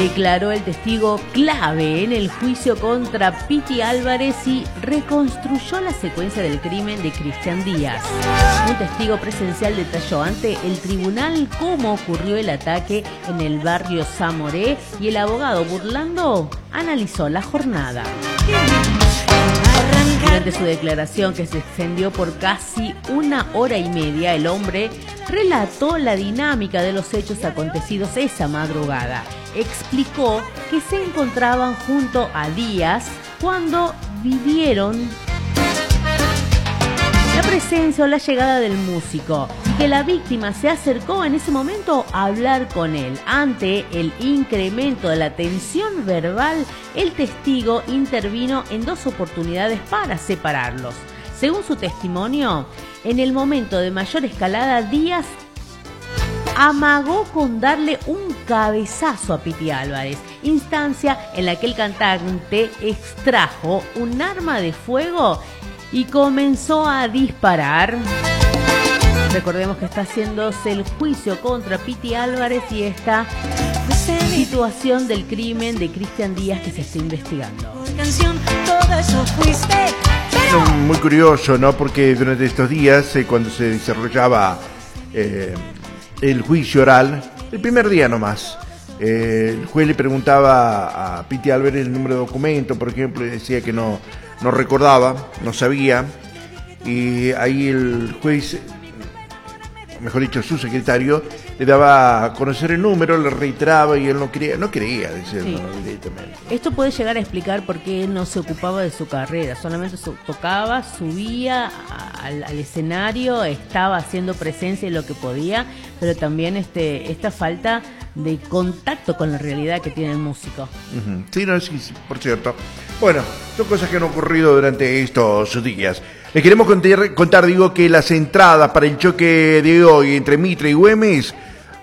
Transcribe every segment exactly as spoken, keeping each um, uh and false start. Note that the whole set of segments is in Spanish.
declaró el testigo clave en el juicio contra Piti Álvarez y reconstruyó la secuencia del crimen de Cristian Díaz. Un testigo presencial detalló ante el tribunal cómo ocurrió el ataque en el barrio Zamoré y el abogado Burlando analizó la jornada. Durante su declaración, que se extendió por casi una hora y media, el hombre relató la dinámica de los hechos acontecidos esa madrugada. Explicó que se encontraban junto a Díaz cuando vivieron la presencia o la llegada del músico y que la víctima se acercó en ese momento a hablar con él. Ante el incremento de la tensión verbal, el testigo intervino en dos oportunidades para separarlos. Según su testimonio, en el momento de mayor escalada, Díaz amagó con darle un cabezazo a Piti Álvarez, instancia en la que el cantante extrajo un arma de fuego y comenzó a disparar. Recordemos que está haciéndose el juicio contra Piti Álvarez y esta situación del crimen de Cristian Díaz que se está investigando. Muy curioso, ¿no? Porque durante estos días, eh, cuando se desarrollaba eh, el juicio oral, el primer día nomás, eh, el juez le preguntaba a Piti Álvarez el número de documento, por ejemplo, y decía que no no recordaba, no sabía, y ahí el juez, mejor dicho, su secretario, le daba a conocer el número, le reiteraba y él no quería, no quería decirlo sí. directamente. Esto puede llegar a explicar por qué él no se ocupaba de su carrera, solamente su, tocaba, subía al, al escenario, estaba haciendo presencia en lo que podía, pero también este esta falta de contacto con la realidad que tiene el músico. Uh-huh. Sí, no, sí, sí, por cierto. Bueno, son cosas que han ocurrido durante estos días. Les queremos contar, contar, digo, que las entradas para el choque de hoy entre Mitre y Güemes,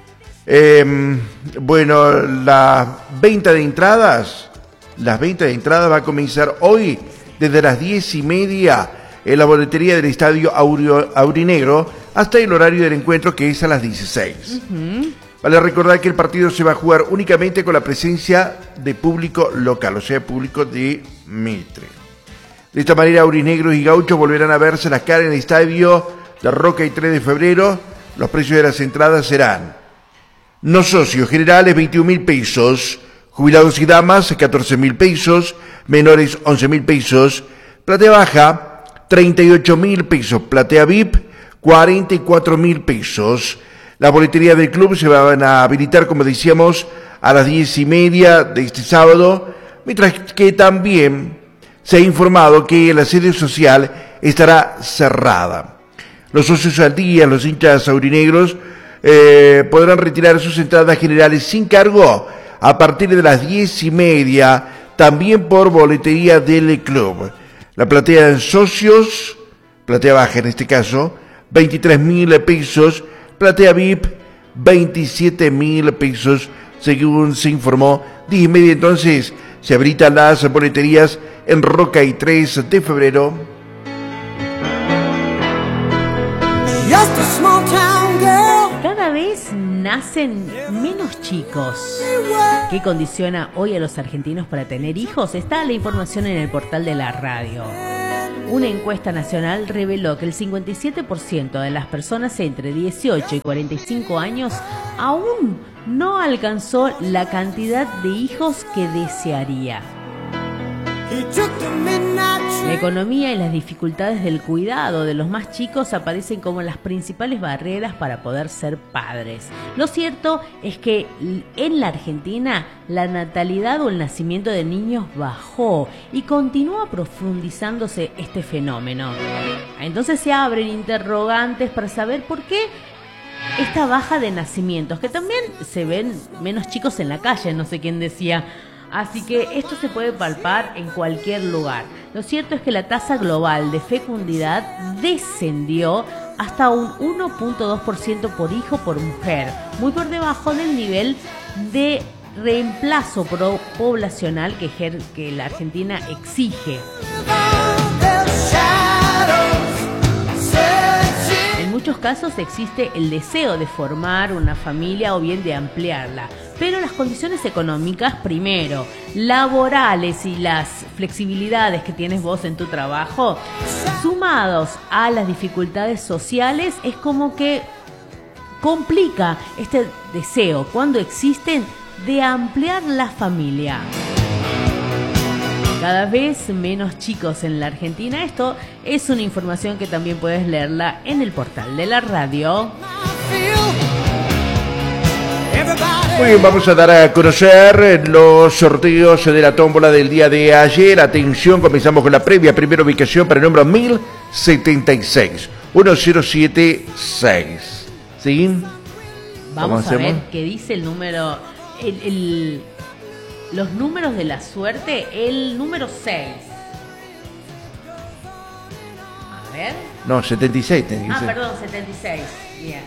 eh, bueno, la venta de entradas, las ventas de entradas va a comenzar hoy desde las diez y media en la boletería del Estadio Aurio, Aurinegro hasta el horario del encuentro, que es a las dieciséis. Uh-huh. Vale recordar que el partido se va a jugar únicamente con la presencia de público local, o sea, público de Mitre. De esta manera, aurinegros y gauchos volverán a verse las caras en el estadio de Roca y tres de febrero. Los precios de las entradas serán: no socios generales, veintiún mil pesos; jubilados y damas, catorce mil pesos; menores, once mil pesos; platea baja, treinta y ocho mil pesos; platea V I P, cuarenta y cuatro mil pesos. Las boleterías del club se van a habilitar, como decíamos, a las diez y media de este sábado, mientras que también se ha informado que la sede social estará cerrada. Los socios al día, los hinchas aurinegros, eh, podrán retirar sus entradas generales sin cargo a partir de las diez y media, también por boletería del club. La platea de socios, platea baja en este caso, veintitrés mil pesos; platea V I P, veintisiete mil pesos, según se informó. diez y media entonces se habilitan las boleterías en Roca y tres de febrero. Cada vez nacen menos chicos. ¿Qué condiciona hoy a los argentinos para tener hijos? Está la información en el portal de la radio. Una encuesta nacional reveló que el cincuenta y siete por ciento de las personas entre dieciocho y cuarenta y cinco años aún no alcanzó la cantidad de hijos que desearía. La economía y las dificultades del cuidado de los más chicos aparecen como las principales barreras para poder ser padres. Lo cierto es que en la Argentina la natalidad o el nacimiento de niños bajó y continúa profundizándose este fenómeno. Entonces se abren interrogantes para saber por qué esta baja de nacimientos, que también se ven menos chicos en la calle, no sé quién decía. Así que esto se puede palpar en cualquier lugar. Lo cierto es que la tasa global de fecundidad descendió hasta un uno punto dos por ciento por hijo por mujer, muy por debajo del nivel de reemplazo pro poblacional que, que la Argentina exige. En muchos casos existe el deseo de formar una familia o bien de ampliarla, pero las condiciones económicas primero, laborales y las flexibilidades que tienes vos en tu trabajo, sumados a las dificultades sociales, es como que complica este deseo, cuando existen, de ampliar la familia. Cada vez menos chicos en la Argentina. Esto es una información que también puedes leerla en el portal de la radio. Muy bien, vamos a dar a conocer los sorteos de la tómbola del día de ayer. Atención, comenzamos con la previa. Primera ubicación para el número mil setenta y seis, mil setenta y seis. ¿Sí? Vamos a ver qué dice el número... El, el, los números de la suerte, el número seis. A ver. No, setenta y seis. Ah, ser. Perdón, setenta y seis. Bien.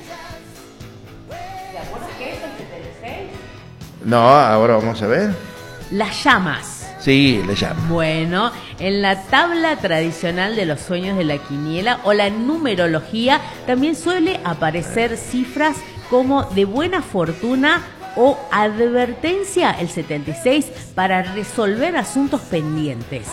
¿Te acuerdas qué es el setenta y seis? No, ahora vamos a ver. Las llamas. Sí, las llamas. Bueno, en la tabla tradicional de los sueños de la quiniela o la numerología también suele aparecer cifras como de buena fortuna o advertencia, el setenta y seis, para resolver asuntos pendientes.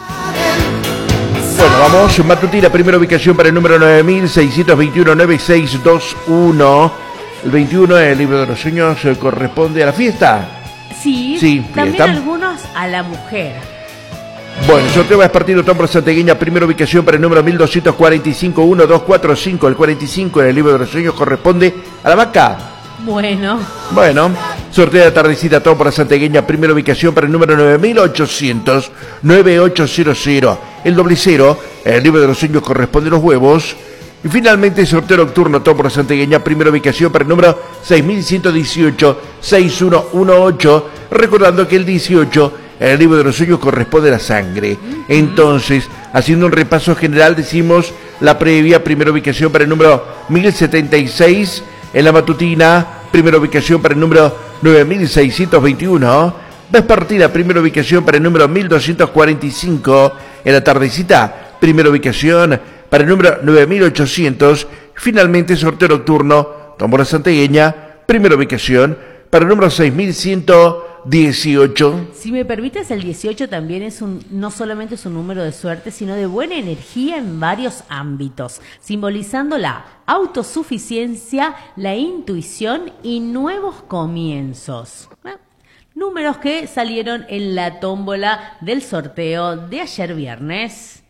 Bueno, vamos, matutina, primera ubicación para el número nueve mil seiscientos veintiuno, nueve seis dos uno. El veintiuno, el libro de los sueños, corresponde a la fiesta. Sí, sí también fiesta. Algunos a la mujer. Bueno, el sorteo va a partir de tómbola santiagueña, primera ubicación para el número mil doscientos cuarenta y cinco, uno dos cuatro cinco. El cuarenta y cinco en el libro de los sueños corresponde a la vaca. Bueno. Bueno, sorteo de la tardecita tómbola santiagueña, primera ubicación para el número nueve mil ochocientos, noventa y ocho cero cero. El doble cero, el libro de los sueños corresponde a los huevos. Y finalmente sorteo nocturno tómbola santiagueña, primera ubicación para el número seis mil ciento dieciocho, sesenta y uno dieciocho. Recordando que el dieciocho, el libro de los sueños corresponde a la sangre. Entonces, haciendo un repaso general, decimos la previa, primera ubicación para el número mil setenta y seis. En la matutina, primera ubicación para el número nueve mil seiscientos veintiuno. Vespertina, primera ubicación para el número mil doscientos cuarenta y cinco. En la tardecita, primera ubicación para el número nueve mil ochocientos. Finalmente, sorteo nocturno, tómbola santiagueña, primera ubicación para el número seis mil ciento dieciocho. Si me permites, el dieciocho también es un, no solamente es un número de suerte, sino de buena energía en varios ámbitos, simbolizando la autosuficiencia, la intuición y nuevos comienzos. ¿Eh? Números que salieron en la tómbola del sorteo de ayer viernes.